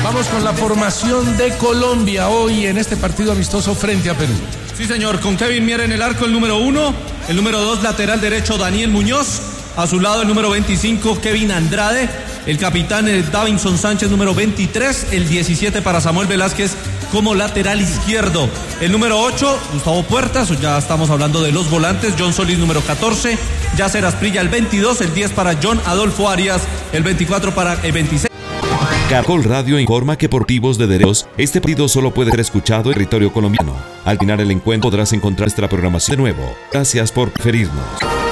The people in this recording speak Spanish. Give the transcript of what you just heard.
Vamos con la formación de Colombia hoy en este partido amistoso frente a Perú. Sí, señor, con Kevin Mier en el arco, el número 1. El número 2, lateral derecho, Daniel Muñoz. A su lado, el número 25, Kevin Andrade. El capitán, Davinson Sánchez, número 23. El 17 para Samuel Velázquez como lateral izquierdo. El número 8, Gustavo Puertas. Ya estamos hablando de los volantes. John Solís, número 14. Yacer Asprilla, el 22. El 10 para John Adolfo Arias. El 24 para el 26. Caracol Radio informa que por motivos de derechos, este partido solo puede ser escuchado en territorio colombiano. Al final del encuentro podrás encontrar nuestra programación de nuevo. Gracias por preferirnos.